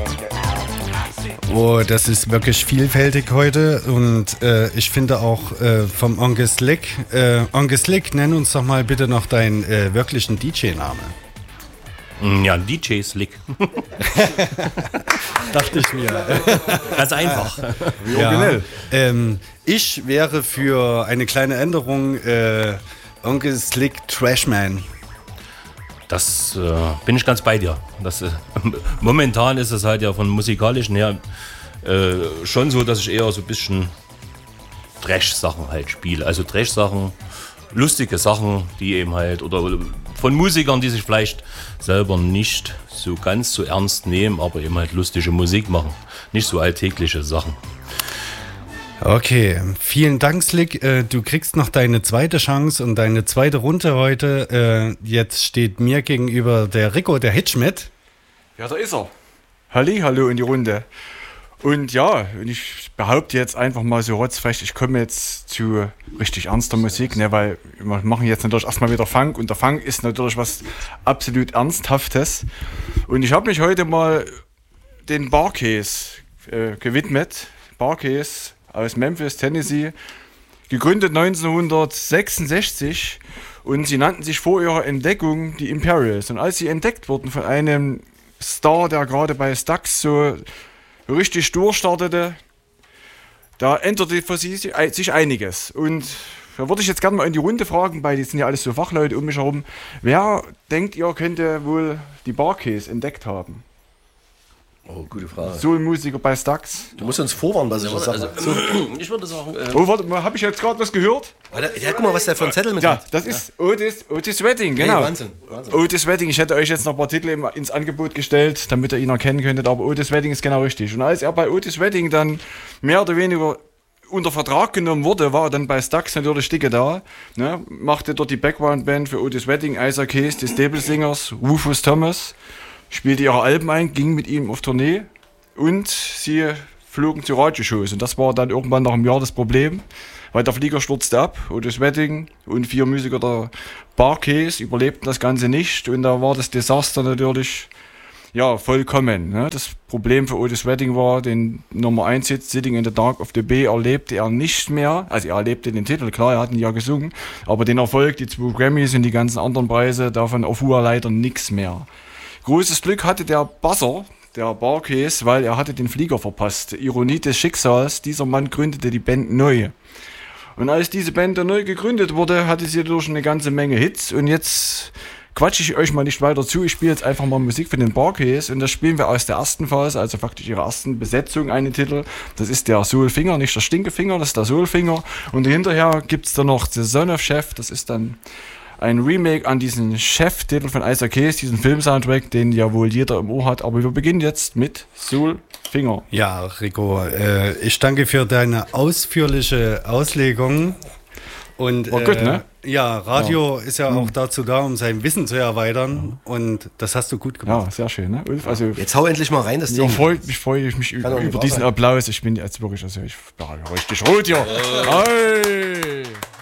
Oh, das ist wirklich vielfältig heute und ich finde auch vom Onkel Slick. Onkel Slick, nenn uns doch mal bitte noch deinen wirklichen DJ-Name. Ja, DJ Slick. Dachte ich mir. Ganz einfach. Wie originell. Ja, ich wäre für eine kleine Änderung Onkel Slick Trashman. Das bin ich ganz bei dir. Momentan ist es halt ja von musikalischen her schon so, dass ich eher so ein bisschen Trash-Sachen halt spiele. Also Trash-Sachen, lustige Sachen, die eben halt, oder von Musikern, die sich vielleicht selber nicht so ganz so ernst nehmen, aber eben halt lustige Musik machen. Nicht so alltägliche Sachen. Okay, vielen Dank, Slick. Du kriegst noch deine zweite Chance und deine zweite Runde heute. Jetzt steht mir gegenüber der Rico, der Hitschmidt. Ja, da ist er. Hallo in die Runde. Und ja, ich behaupte jetzt einfach mal so rotzfrech, ich komme jetzt zu richtig ernster Musik, ne, weil wir machen jetzt natürlich erstmal wieder Funk und der Funk ist natürlich was absolut Ernsthaftes. Und ich habe mich heute mal den Bar-Kays gewidmet. Bar-Kays aus Memphis, Tennessee, gegründet 1966 und sie nannten sich vor ihrer Entdeckung die Imperials. Und als sie entdeckt wurden von einem Star, der gerade bei Stax so richtig durchstartete, da änderte für sie sich einiges. Und da würde ich jetzt gerne mal in die Runde fragen, weil die sind ja alles so Fachleute um mich herum. Wer denkt ihr, könnte wohl die Bar-Kays entdeckt haben? Oh, gute Frage. Soul-Musiker bei Stax. Du musst uns vorwarnen bei solchen Sachen. Ich würde sagen... Oh, warte mal, habe ich jetzt gerade was gehört? Ja, guck mal, was der für ein Zettel mit hat. Ja, das ist Otis Redding, genau. Hey, Wahnsinn. Otis Redding, ich hätte euch jetzt noch ein paar Titel ins Angebot gestellt, damit ihr ihn erkennen könntet, aber Otis Redding ist genau richtig. Und als er bei Otis Redding dann mehr oder weniger unter Vertrag genommen wurde, war er dann bei Stax natürlich dicke da, ne? Machte dort die Background-Band für Otis Redding, Isaac Hayes, die Stable Singers, Rufus Thomas, spielte ihre Alben ein, ging mit ihm auf Tournee und sie flogen zu Radioshows. Und das war dann irgendwann nach einem Jahr das Problem, weil der Flieger stürzte ab. Otis Redding und 4 Musiker der Bar-Kays überlebten das Ganze nicht. Und da war das Desaster natürlich vollkommen. Ne? Das Problem für Otis Redding war, den Nummer 1 Hit Sitting in the Dark of the Bay erlebte er nicht mehr. Also er erlebte den Titel, klar, er hat ihn ja gesungen. Aber den Erfolg, die 2 Grammys und die ganzen anderen Preise, davon erfuhr er leider nichts mehr. Großes Glück hatte der Basser der Bar-Kays, weil er hatte den Flieger verpasst. Ironie des Schicksals, dieser Mann gründete die Band neu. Und als diese Band dann neu gegründet wurde, hatte sie durch eine ganze Menge Hits. Und jetzt quatsche ich euch mal nicht weiter zu. Ich spiele jetzt einfach mal Musik für den Bar-Kays. Und das spielen wir aus der ersten Phase, also faktisch ihrer ersten Besetzung, einen Titel. Das ist der Soulfinger, nicht der Stinkefinger, das ist der Soulfinger. Und hinterher gibt es dann noch The Son of Chef, das ist dann ein Remake an diesen Chef-Titel von Isaac Hayes, diesen Film-Soundtrack, den ja wohl jeder im Ohr hat. Aber wir beginnen jetzt mit Soulfinger. Ja, Rico, ich danke für deine ausführliche Auslegung. Und gut, ne? Ja, Radio ist ja auch dazu da, um sein Wissen zu erweitern. Und das hast du gut gemacht. Ja, sehr schön, ne? Ulf, also jetzt hau endlich mal rein, das Ding. Freue ich mich über diesen Applaus. Ich bin jetzt wirklich, ich bin richtig rot hier. Hey.